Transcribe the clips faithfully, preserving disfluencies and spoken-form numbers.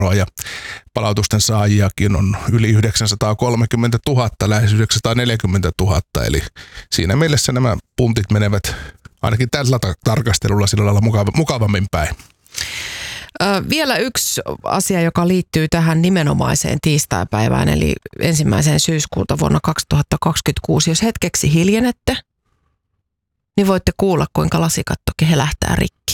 euroa ja palautusten saajiakin on yli yhdeksänsataakolmekymmentätuhatta, lähes yhdeksänsataaneljäkymmentätuhatta, eli siinä mielessä nämä puntit menevät ainakin tällä tarkastelulla sillä lailla mukava, mukavammin päin. Vielä yksi asia, joka liittyy tähän nimenomaiseen tiistaipäivään, eli ensimmäiseen syyskuuta vuonna kaksituhattakaksikymmentäkuusi. Jos hetkeksi hiljenette, niin voitte kuulla, kuinka lasikatto helähtää rikki.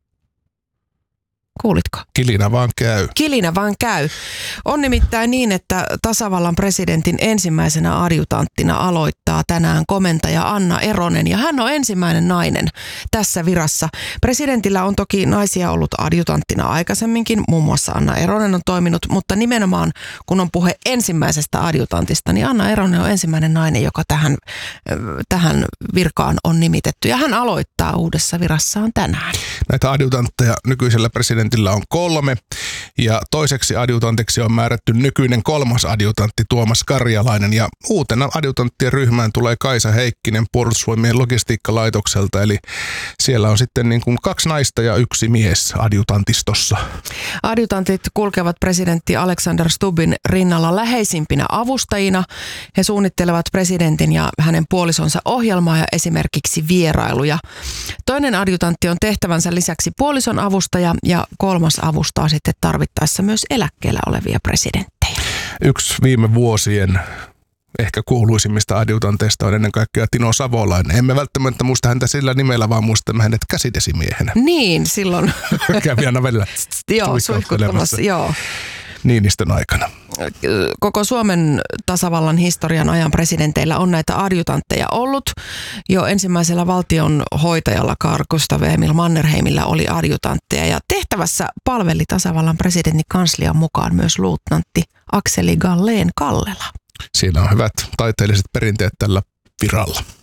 Kuulitko? Kilinä vaan käy. Kilinä vaan käy. On nimittäin niin, että tasavallan presidentin ensimmäisenä adjutanttina aloittaa tänään komentaja Anna Eronen, ja hän on ensimmäinen nainen tässä virassa. Presidentillä on toki naisia ollut adjutanttina aikaisemminkin, muun muassa Anna Eronen on toiminut, mutta nimenomaan kun on puhe ensimmäisestä adjutantista, niin Anna Eronen on ensimmäinen nainen, joka tähän, tähän virkaan on nimitetty, ja hän aloittaa uudessa virassaan tänään. Näitä adjutantteja nykyisellä presidentillä on kolme, ja toiseksi adjutantiksi on määrätty nykyinen kolmas adjutantti Tuomas Karjalainen, ja uutena adjutanttien ryhmään tulee Kaisa Heikkinen Puolustusvoimien logistiikkalaitokselta, eli siellä on sitten niin kuin kaksi naista ja yksi mies adjutantistossa. Adjutantit kulkevat presidentti Alexander Stubbin rinnalla läheisimpinä avustajina. He suunnittelevat presidentin ja hänen puolisonsa ohjelmaa ja esimerkiksi vierailuja. Toinen adjutantti on tehtävänsä lisäksi puolison avustaja, ja kolmas avustaa sitten tarvittaessa myös eläkkeellä olevia presidenttejä. Yksi viime vuosien ehkä kuuluisimmista adjutanteista on ennen kaikkea Tino Savolainen. Emme välttämättä muista häntä sillä nimellä, vaan muistamme hänet käsidesimiehenä. Niin, silloin. Kävi aina välillä joo, suihkuttamassa, joo. Niinistön aikana. Koko Suomen tasavallan historian ajan presidenteillä on näitä adjutantteja ollut. Jo ensimmäisellä valtionhoitajalla Carl Gustaf Emil Mannerheimillä oli adjutantteja, ja tehtävässä palveli tasavallan presidentin kanslian mukaan myös luutnantti Akseli Galleen Kallela. Siinä on hyvät taiteelliset perinteet tällä viralla.